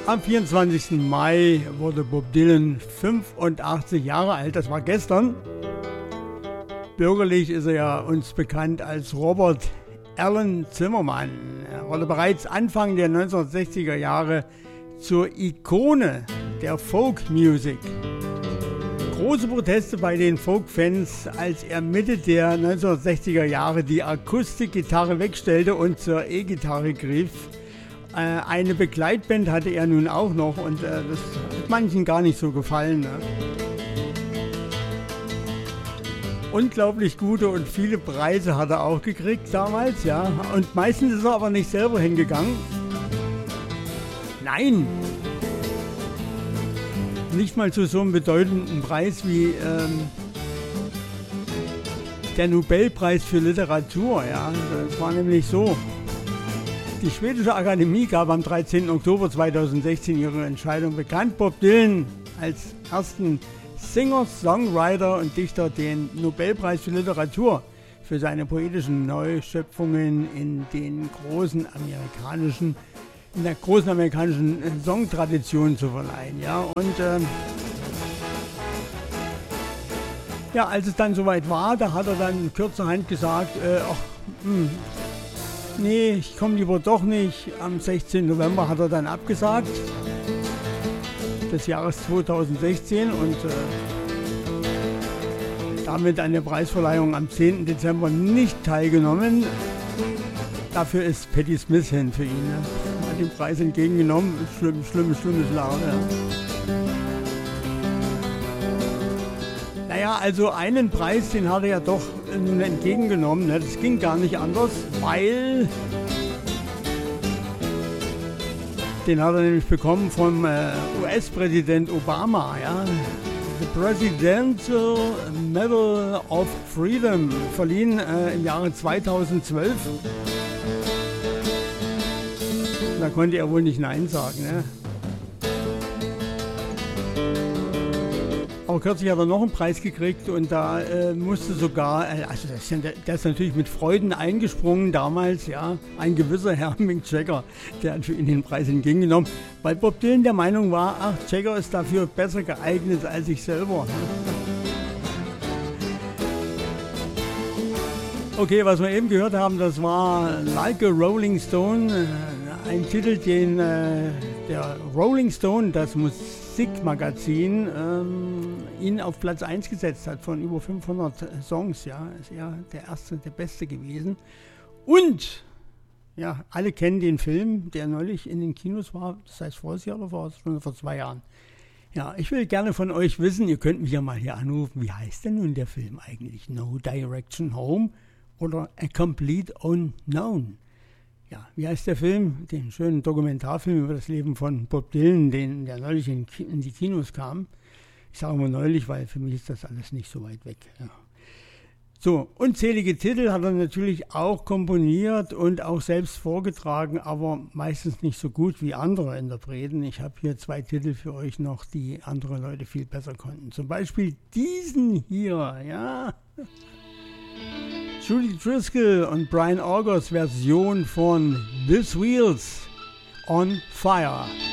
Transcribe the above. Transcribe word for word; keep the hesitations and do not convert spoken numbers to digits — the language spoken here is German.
Am vierundzwanzigsten Mai wurde Bob Dylan fünfundachtzig Jahre alt, das war gestern. Bürgerlich ist er ja uns bekannt als Robert Allen Zimmermann. Er wurde bereits Anfang der neunzehnhundertsechziger Jahre zur Ikone der Folk-Music. Große Proteste bei den Folk-Fans, als er Mitte der neunzehnhundertsechziger Jahre die Akustikgitarre wegstellte und zur E-Gitarre griff. Äh, eine Begleitband hatte er nun auch noch und äh, das hat manchen gar nicht so gefallen. Ne? Unglaublich gute und viele Preise hat er auch gekriegt damals, ja. Und meistens ist er aber nicht selber hingegangen. Nein! Nicht mal zu so einem bedeutenden Preis wie ähm, der Nobelpreis für Literatur, ja. Das war nämlich so. Die Schwedische Akademie gab am dreizehnten Oktober zweitausendsechzehn ihre Entscheidung bekannt, Bob Dylan als ersten Singer, Songwriter und Dichter den Nobelpreis für Literatur für seine poetischen Neuschöpfungen in den großen amerikanischen, in der großen amerikanischen Songtradition zu verleihen. Ja, und ähm, ja, als es dann soweit war, da hat er dann kurzerhand gesagt, äh, ach, mh, nee, ich komme lieber doch nicht. Am sechzehnten November hat er dann abgesagt. Des Jahres zweitausendsechzehn und äh, damit an der Preisverleihung am zehnten Dezember nicht teilgenommen. Dafür ist Patti Smith hin für ihn. Ne? Hat den Preis entgegengenommen. Schlimm, schlimm, schlimmes Laune. Ja. Naja, also einen Preis, den hat er ja doch nun entgegengenommen. Ne? Das ging gar nicht anders, weil den hat er nämlich bekommen vom äh, U S-Präsident Obama, ja. The Presidential Medal of Freedom, verliehen äh, im Jahre zweitausendzwölf. Da konnte er wohl nicht Nein sagen, ne? Aber kürzlich hat er noch einen Preis gekriegt und da äh, musste sogar, äh, also das ist, ja, der ist natürlich mit Freuden eingesprungen damals, ja, ein gewisser Herr Mick Jagger, der hat für ihn den Preis entgegengenommen, weil Bob Dylan der Meinung war, ach, Jagger ist dafür besser geeignet als ich selber. Okay, was wir eben gehört haben, das war Like a Rolling Stone, ein Titel, den äh, der Rolling Stone, das Musikmagazin, ähm, ihn auf Platz eins gesetzt hat von über fünfhundert Songs. Ja, ist ja der erste, der beste gewesen. Und ja, alle kennen den Film, der neulich in den Kinos war. Das heißt vor Jahr oder vor, schon vor zwei Jahren. Ja, ich will gerne von euch wissen, ihr könnt mich ja mal hier anrufen, wie heißt denn nun der Film eigentlich? No Direction Home oder A Complete Unknown? Ja, wie heißt der Film? Den schönen Dokumentarfilm über das Leben von Bob Dylan, den, der neulich in, in die Kinos kam. Ich sage mal neulich, weil für mich ist das alles nicht so weit weg. Ja. So, unzählige Titel hat er natürlich auch komponiert und auch selbst vorgetragen, aber meistens nicht so gut wie andere Interpreten. Ich habe hier zwei Titel für euch noch, die andere Leute viel besser konnten. Zum Beispiel diesen hier, ja. Judy Driscoll und Brian Augers Version von This Wheels on Fire.